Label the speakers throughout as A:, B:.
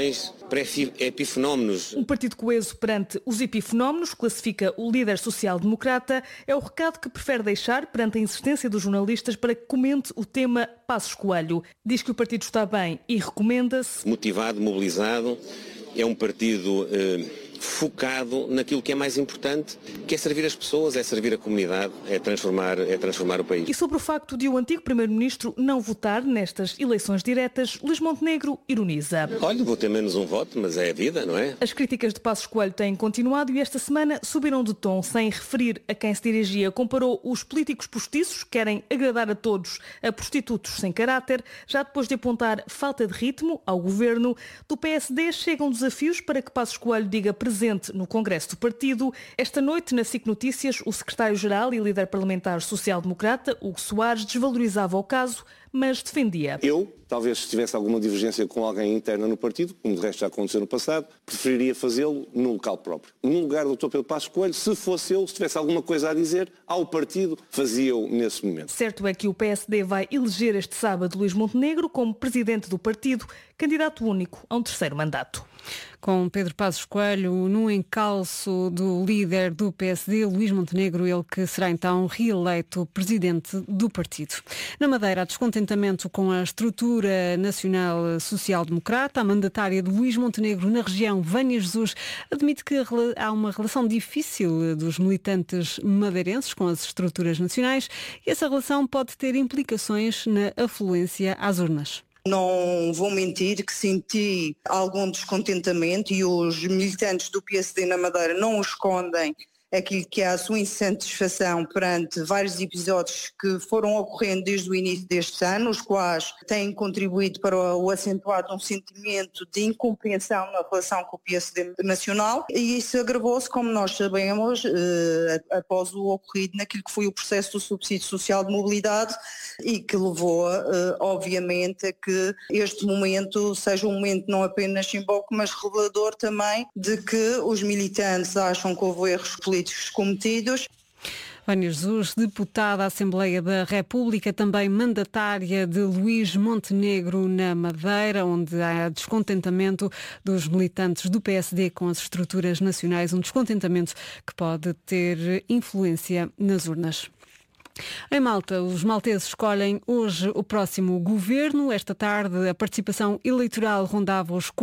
A: eleições para epifenómenos.
B: Um partido coeso perante os epifenómenos, classifica o líder social-democrata, é o recado que prefere deixar perante a insistência dos jornalistas para que comente o tema Passos Coelho. Diz que o partido está bem e recomenda-se...
A: Motivado, mobilizado, é um partido focado naquilo que é mais importante, que é servir as pessoas, é servir a comunidade, é transformar o país.
B: E sobre o facto de o antigo Primeiro-Ministro não votar nestas eleições diretas, Luís Montenegro ironiza.
A: Olha, vou ter menos um voto, mas é a vida, não é?
B: As críticas de Passos Coelho têm continuado e esta semana subiram de tom, sem referir a quem se dirigia. Comparou os políticos postiços, que querem agradar a todos, a prostitutos sem caráter. Já depois de apontar falta de ritmo ao governo, do PSD chegam desafios para que Passos Coelho diga presente no Congresso do Partido. Esta noite, na SIC Notícias, o secretário-geral e líder parlamentar social-democrata, Hugo Soares, desvalorizava o caso, mas defendia.
C: Eu, talvez se tivesse alguma divergência com alguém interna no partido, como de resto já aconteceu no passado, preferiria fazê-lo no local próprio. No lugar do Dr. Pedro Passos Coelho, se fosse eu, se tivesse alguma coisa a dizer ao partido, fazia-o nesse momento.
B: Certo é que o PSD vai eleger este sábado Luís Montenegro como presidente do partido, candidato único a um terceiro mandato.
D: Com Pedro Passos Coelho no encalço do líder do PSD, Luís Montenegro, ele que será então reeleito presidente do partido. Na Madeira, há descontentamento com a estrutura nacional social-democrata. A mandatária de Luís Montenegro na região, Vânia Jesus, admite que há uma relação difícil dos militantes madeirenses com as estruturas nacionais e essa relação pode ter implicações na afluência às urnas.
E: Não vou mentir que senti algum descontentamento e os militantes do PSD na Madeira não o escondem, aquilo que é a sua insatisfação perante vários episódios que foram ocorrendo desde o início deste ano, os quais têm contribuído para o acentuar de um sentimento de incompreensão na relação com o PSD nacional, e isso agravou-se, como nós sabemos, após o ocorrido naquilo que foi o processo do subsídio social de mobilidade e que levou, obviamente, a que este momento seja um momento não apenas simbólico, mas revelador também de que os militantes acham que houve erros políticos cometidos.
D: Vânia Jesus, deputada à Assembleia da República, também mandatária de Luís Montenegro na Madeira, onde há descontentamento dos militantes do PSD com as estruturas nacionais, um descontentamento que pode ter influência nas urnas. Em Malta, os malteses escolhem hoje o próximo governo. Esta tarde, a participação eleitoral rondava os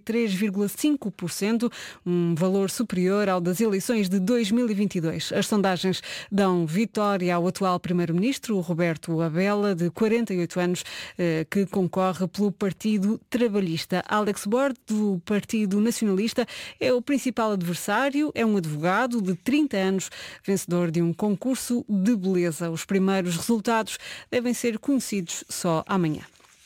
D: 43,5%, um valor superior ao das eleições de 2022. As sondagens dão vitória ao atual primeiro-ministro, Roberto Abela, de 48 anos, que concorre pelo Partido Trabalhista. Alex Bord, do Partido Nacionalista, é o principal adversário, é um advogado de 30 anos, vencedor de um concurso de beleza. Os primeiros resultados devem ser conhecidos só amanhã.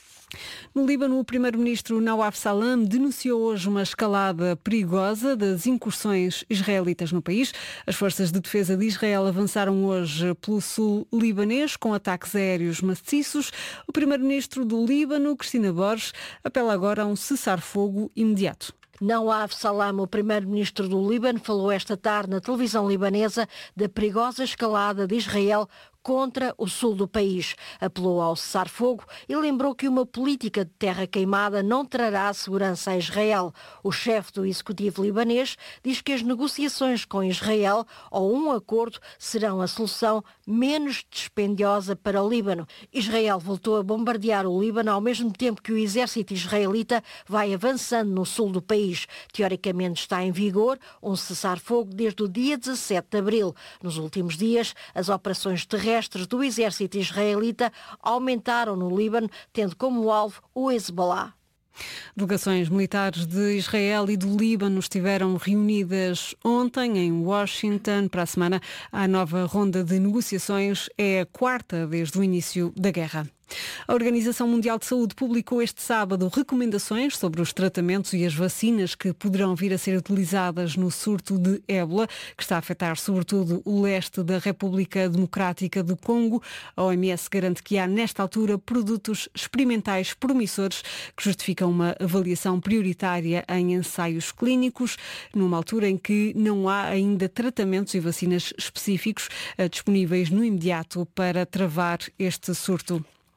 D: No Líbano, o primeiro-ministro Nawaf Salam denunciou hoje uma escalada perigosa das incursões israelitas no país. As forças de defesa de Israel avançaram hoje pelo sul libanês com ataques aéreos maciços. O primeiro-ministro do Líbano, Cristina Borges, apela agora a um cessar-fogo imediato.
F: Nawaf Salam, o primeiro-ministro do Líbano, falou esta tarde na televisão libanesa da perigosa escalada de Israel contra o sul do país. Apelou ao cessar-fogo e lembrou que uma política de terra queimada não trará segurança a Israel. O chefe do executivo libanês diz que as negociações com Israel ou um acordo serão a solução menos dispendiosa para o Líbano. Israel voltou a bombardear o Líbano ao mesmo tempo que o exército israelita vai avançando no sul do país. Teoricamente está em vigor um cessar-fogo desde o dia 17 de abril. Nos últimos dias, as operações terrestres do exército israelita aumentaram no Líbano, tendo como alvo o Hezbollah.
D: Delegações militares de Israel e do Líbano estiveram reunidas ontem em Washington. Para a semana, a nova ronda de negociações é a quarta desde o início da guerra. A Organização Mundial de Saúde publicou este sábado recomendações sobre os tratamentos e as vacinas que poderão vir a ser utilizadas no surto de ébola, que está a afetar sobretudo o leste da República Democrática do Congo. A OMS garante que há, nesta altura, produtos experimentais promissores que justificam uma avaliação prioritária em ensaios clínicos, numa altura em que não há ainda tratamentos e vacinas específicos disponíveis no imediato para travar este surto.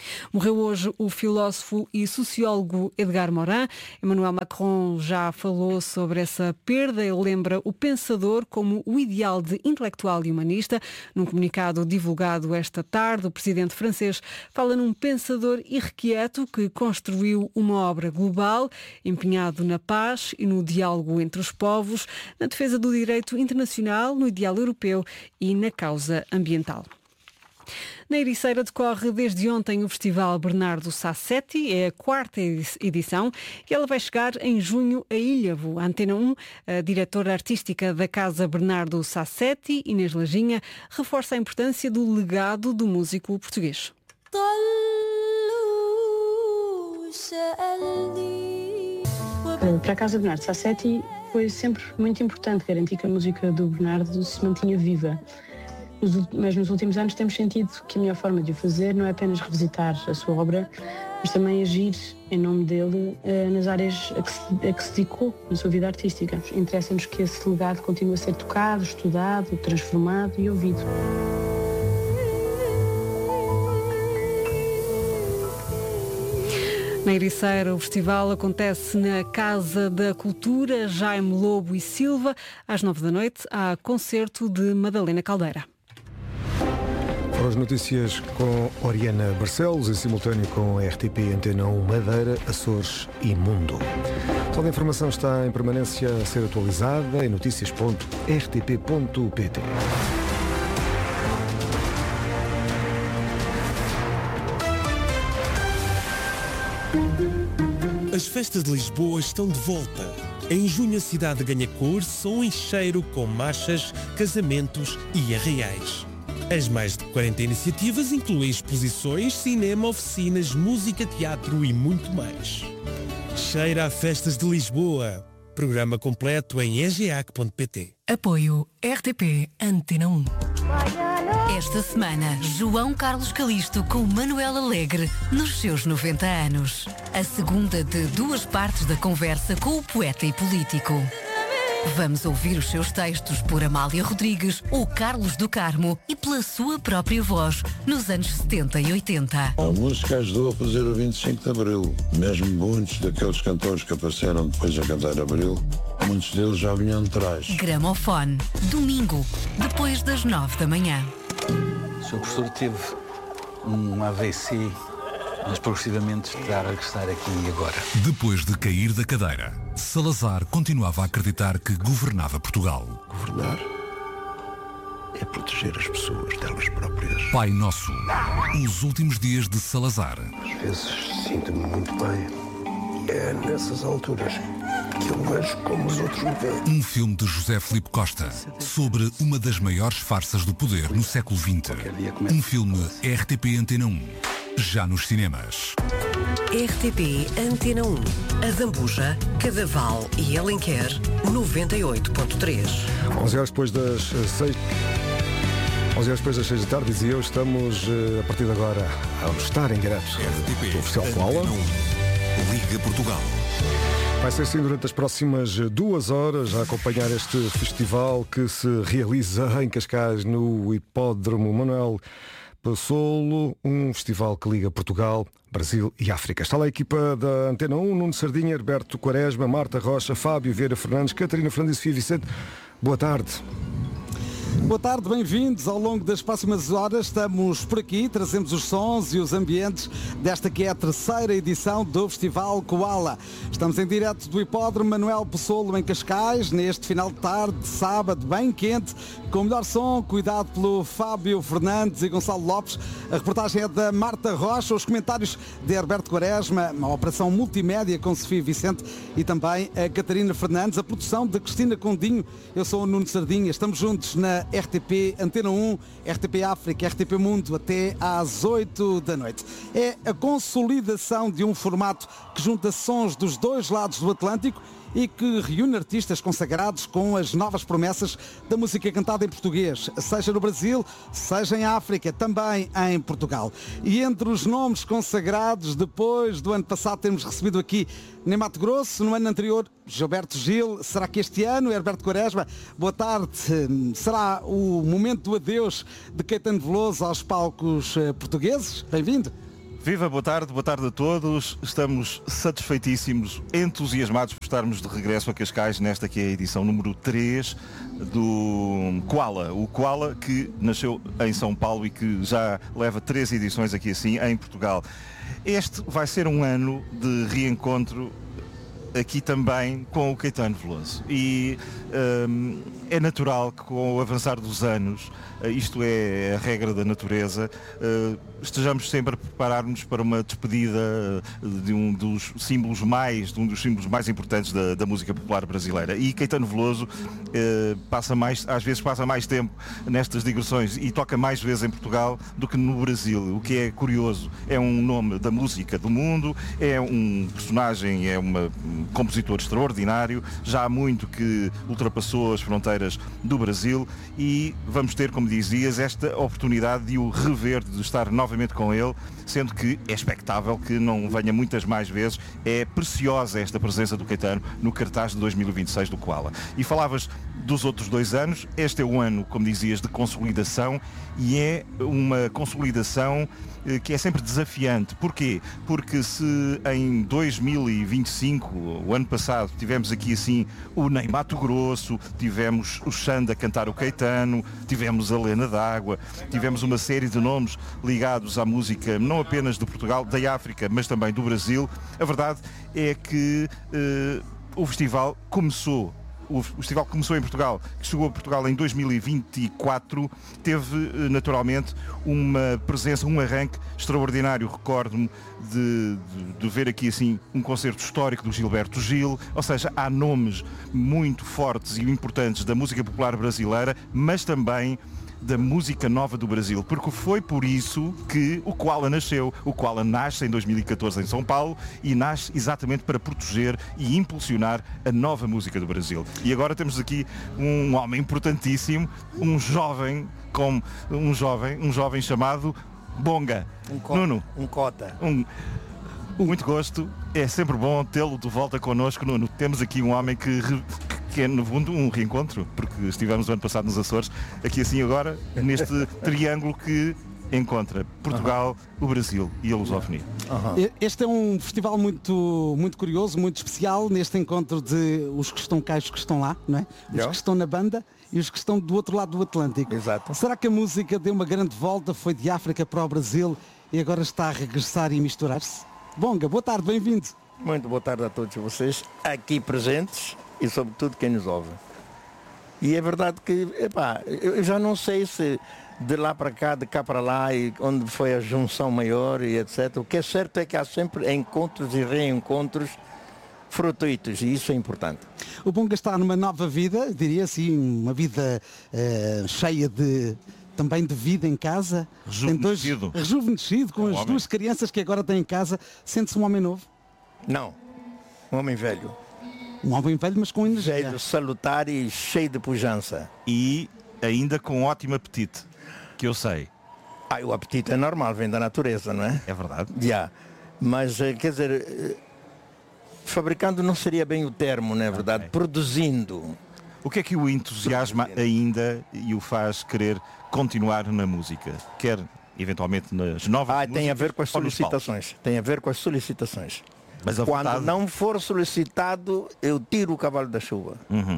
D: Morreu hoje o filósofo e sociólogo Edgar Morin. Emmanuel Macron já falou sobre essa perda. Ele lembra o pensador como o ideal de intelectual e humanista. Num comunicado divulgado esta tarde, o presidente francês fala num pensador irrequieto que construiu uma obra global, empenhado na paz e no diálogo entre os povos, na defesa do direito internacional, no ideal europeu e na causa ambiental. Na Ericeira decorre desde ontem o Festival Bernardo Sassetti, é a 4ª edição, e ela vai chegar em junho a Ilhavo. A Antena 1, a diretora artística da Casa Bernardo Sassetti, Inês Lajinha, reforça a importância do legado do músico português.
G: Para a Casa Bernardo Sassetti foi sempre muito importante garantir que a música do Bernardo se mantinha viva. Mas nos últimos anos temos sentido que a melhor forma de o fazer não é apenas revisitar a sua obra, mas também agir em nome dele nas áreas a que se dedicou na sua vida artística. Interessa-nos que esse legado continue a ser tocado, estudado, transformado e ouvido.
D: Na Ericeira, o festival acontece na Casa da Cultura Jaime Lobo e Silva. Às 9 da noite, há concerto de Madalena Caldeira.
H: Foram as notícias com Oriana Barcelos, em simultâneo com a RTP Antena 1 Madeira, Açores e Mundo. Toda a informação está em permanência a ser atualizada em noticias.rtp.pt.
I: As festas de Lisboa estão de volta. Em junho a cidade ganha cor, som e cheiro com marchas, casamentos e arraiais. As mais de 40 iniciativas incluem exposições, cinema, oficinas, música, teatro e muito mais. Cheira a Festas de Lisboa. Programa completo em egeac.pt.
J: Apoio RTP Antena 1. Esta semana, João Carlos Calisto com Manuel Alegre nos seus 90 anos. A segunda de 2 partes da conversa com o poeta e político. Vamos ouvir os seus textos por Amália Rodrigues ou Carlos do Carmo e pela sua própria voz nos anos 70 e 80.
K: A música ajudou a fazer o 25 de Abril. Mesmo muitos daqueles cantores que apareceram depois a cantar Abril, muitos deles já vinham de trás.
J: Gramofone, domingo, depois das 9 da manhã.
L: O Sr. Professor teve um AVC, mas progressivamente está a regressar aqui e agora.
M: Depois de cair da cadeira, Salazar continuava a acreditar que governava Portugal.
N: Governar é proteger as pessoas delas próprias.
M: Pai Nosso, os últimos dias de Salazar.
N: Às vezes sinto-me muito bem e é nessas alturas que eu vejo como os outros me veem.
M: Um filme de José Filipe Costa sobre uma das maiores farsas do poder no século XX. Um filme RTP Antena 1. Já nos cinemas.
J: RTP Antena 1. A Zambuja, Cadaval e Alenquer, 98.3.
H: 11 horas depois das 6. 11 horas depois das 6 da tarde, dizia eu, estamos a partir de agora a estar em direto do Oficial Koala.
M: Liga Portugal.
H: Vai ser assim durante as próximas 2 horas a acompanhar este festival que se realiza em Cascais no Hipódromo Manuel Passolo, um festival que liga Portugal, Brasil e África. Está lá a equipa da Antena 1, Nuno Sardinha, Herberto Quaresma, Marta Rocha, Fábio Vieira Fernandes, Catarina Fernandes e Sofia Vicente. Boa tarde.
O: Boa tarde, bem-vindos. Ao longo das próximas horas estamos por aqui, trazemos os sons e os ambientes desta que é a 3ª edição do Festival Koala. Estamos em direto do Hipódromo Manuel Passolo em Cascais, neste final de tarde, de sábado, bem quente, com o melhor som, cuidado pelo Fábio Fernandes e Gonçalo Lopes. A reportagem é da Marta Rocha, os comentários de Herberto Quaresma, a operação multimédia com Sofia Vicente e também a Catarina Fernandes, a produção de Cristina Condinho. Eu sou o Nuno Sardinha, estamos juntos na RTP Antena 1, RTP África, RTP Mundo até às 8 da noite. É a consolidação de um formato que junta sons dos 2 lados do Atlântico e que reúne artistas consagrados com as novas promessas da música cantada em português, seja no Brasil, seja em África, também em Portugal. E entre os nomes consagrados, depois do ano passado termos recebido aqui em Mato Grosso, no ano anterior, Gilberto Gil, será que este ano, Herberto Quaresma, boa tarde, será o momento do adeus de Caetano Veloso aos palcos portugueses? Bem-vindo.
P: Viva, boa tarde a todos. Estamos satisfeitíssimos, entusiasmados por estarmos de regresso a Cascais nesta que é a edição número 3 do Koala. O Koala que nasceu em São Paulo e que já leva 3 edições aqui assim em Portugal. Este vai ser um ano de reencontro aqui também com o Caetano Veloso. E é natural que com o avançar dos anos, isto é a regra da natureza, estejamos sempre a preparar-nos para uma despedida de um dos símbolos mais importantes da música popular brasileira. E Caetano Veloso às vezes passa mais tempo nestas digressões e toca mais vezes em Portugal do que no Brasil, o que é curioso. É um nome da música do mundo, é um personagem, é um compositor extraordinário, já há muito que ultrapassou as fronteiras do Brasil e vamos ter, como dizias, esta oportunidade de o rever, de estar novamente com ele, sendo que é expectável que não venha muitas mais vezes. É preciosa esta presença do Caetano no cartaz de 2026 do Koala. E falavas dos outros 2 anos, este é um ano, como dizias, de consolidação e é uma consolidação que é sempre desafiante. Porquê? Porque se em 2025, o ano passado, tivemos aqui assim o Ney Matogrosso, tivemos o Xanda a cantar o Caetano, tivemos a Lena d'Água, tivemos uma série de nomes ligados à música não apenas de Portugal, da África, mas também do Brasil, a verdade é que o festival começou em Portugal, que chegou a Portugal em 2024, teve naturalmente uma presença, um arranque extraordinário. Recordo-me de ver aqui assim um concerto histórico do Gilberto Gil, ou seja, há nomes muito fortes e importantes da música popular brasileira, mas também da música nova do Brasil, porque foi por isso que o Koala nasceu. O Koala nasce em 2014 em São Paulo e nasce exatamente para proteger e impulsionar a nova música do Brasil. E agora temos aqui um homem importantíssimo, um jovem chamado Bonga. Nuno.
Q: Um cota.
P: Muito gosto, é sempre bom tê-lo de volta connosco, Nuno. Temos aqui um homem que é no fundo um reencontro, porque estivemos o ano passado nos Açores, aqui assim agora, neste triângulo que encontra Portugal, o Brasil e a lusofonia.
O: Este é um festival muito, muito curioso, muito especial, neste encontro de os que estão cá e os que estão lá, não é? Os que estão na banda e os que estão do outro lado do Atlântico.
Q: Exato.
O: Será que a música deu uma grande volta, foi de África para o Brasil e agora está a regressar e misturar-se? Bonga, boa tarde, bem-vindo.
Q: Muito boa tarde a todos vocês aqui presentes e sobretudo quem nos ouve. E é verdade que, eu já não sei se de lá para cá, de cá para lá, e onde foi a junção maior e etc. O que é certo é que há sempre encontros e reencontros fortuitos e isso é importante.
O: O Bonga está numa nova vida, diria assim, uma vida cheia também de vida em casa. Rejuvenescido com as 2 crianças que agora tem em casa. Sente-se um homem novo?
Q: Não, um homem velho.
O: Um homem velho, mas com energia.
Q: Velho, salutar e cheio de pujança.
P: E ainda com ótimo apetite, que eu sei.
Q: O apetite é normal, vem da natureza, não é?
P: É verdade.
Q: Mas, quer dizer, fabricando não seria bem o termo, não é verdade? Produzindo.
P: O que é que o entusiasma ainda e o faz querer continuar na música? Quer, eventualmente, nas novas músicas?
Q: Tem a ver com as solicitações. Tem a ver com as solicitações.
P: Mas
Q: quando não for solicitado, eu tiro o cavalo da chuva.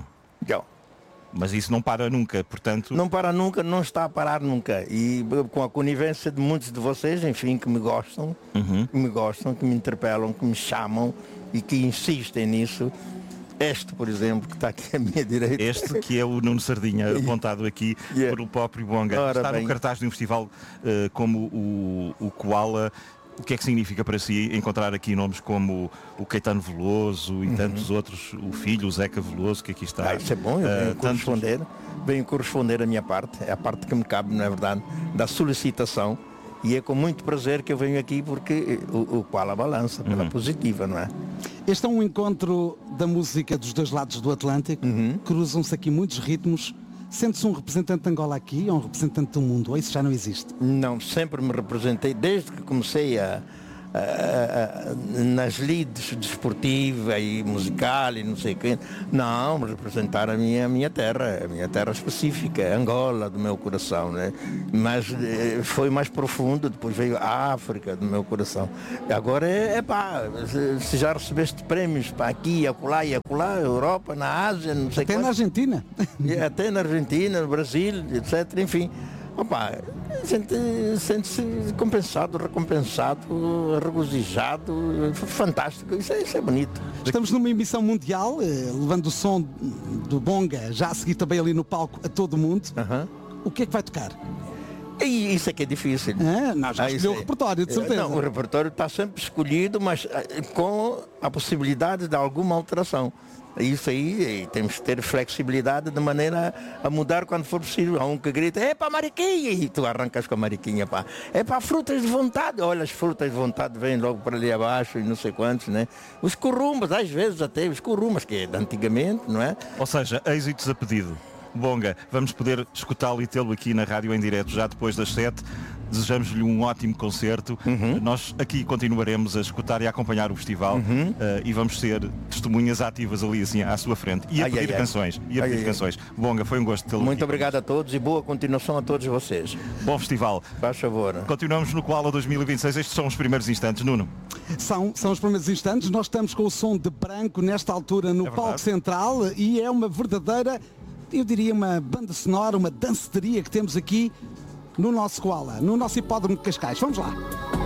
P: Mas isso não para nunca, portanto...
Q: Não para nunca, não está a parar nunca. E com a conivência de muitos de vocês, enfim, que me gostam, que me interpelam, que me chamam e que insistem nisso. Este, por exemplo, que está aqui à minha direita.
P: Este que é o Nuno Sardinha, apontado aqui pelo próprio Bonga. Está no cartaz de um festival como o Koala. O que é que significa para si encontrar aqui nomes como o Caetano Veloso e tantos outros, o filho, o Zeca Veloso, que aqui está?
Q: Isso é bom, eu venho corresponder a minha parte, é a parte que me cabe, não é verdade, da solicitação. E é com muito prazer que eu venho aqui porque o Koala balança pela positiva, não é?
O: Este é um encontro da música dos 2 lados do Atlântico, cruzam-se aqui muitos ritmos. Sente-se um representante de Angola aqui ou um representante do mundo? Ou isso já não existe?
Q: Não, sempre me representei, desde que comecei nas lides desportiva e musical e não sei o quê. Não, representar a minha terra específica, Angola do meu coração, né? Mas foi mais profundo, depois veio a África do meu coração. Agora se já recebeste prémios para aqui, acolá e acolá, Europa, na Ásia, não sei
O: até na Argentina.
Q: Até na Argentina, no Brasil, etc. Enfim. Opa, sente-se compensado, recompensado, regozijado, fantástico, isso é bonito.
O: Estamos numa emissão mundial, levando o som do bonga, já a seguir também ali no palco a todo mundo. O que é que vai tocar?
Q: E isso é que é difícil.
O: Nós já escolheu o repertório, de certeza.
Q: Não, o repertório está sempre escolhido, mas com a possibilidade de alguma alteração. Isso aí, temos que ter flexibilidade de maneira a mudar quando for possível. Há um que grita, é para a mariquinha, e tu arrancas com a mariquinha, pá. É para frutas de vontade. Olha, as frutas de vontade vêm logo para ali abaixo e não sei quantos, né? Os currumbas, às vezes até os currumbas, que é de antigamente, não é?
P: Ou seja, êxitos a pedido. Bonga, vamos poder escutá-lo e tê-lo aqui na rádio em direto já depois das 7. Desejamos-lhe um ótimo concerto. Nós aqui continuaremos a escutar e a acompanhar o festival e vamos ser testemunhas ativas ali assim à sua frente e a pedir canções. Canções. Bonga, foi um gosto tê-lo.
Q: Muito obrigado a todos e boa continuação a todos vocês.
P: Bom festival.
Q: Faz favor.
P: Continuamos no Koala 2026. Estes são os primeiros instantes, Nuno.
O: São os primeiros instantes. Nós estamos com o som de branco nesta altura no palco central e é uma verdadeira, eu diria, uma banda sonora, uma danceteria que temos aqui no nosso Koala, no nosso hipódromo de Cascais. Vamos lá.